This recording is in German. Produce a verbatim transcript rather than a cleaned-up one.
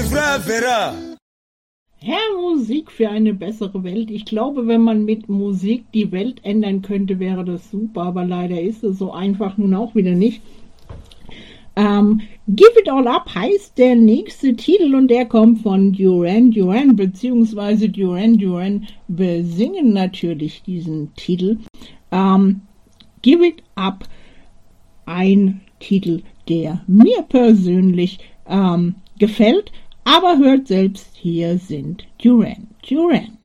Ja, Musik für eine bessere Welt. Ich glaube, wenn man mit Musik die Welt ändern könnte, wäre das super, aber leider ist es so einfach nun auch wieder nicht. Ähm, Give It All Up heißt der nächste Titel und der kommt von Duran Duran, beziehungsweise Duran Duran besingen natürlich diesen Titel. Ähm, Give It Up, ein Titel, der mir persönlich ähm, gefällt, aber hört selbst, hier sind Duran Duran.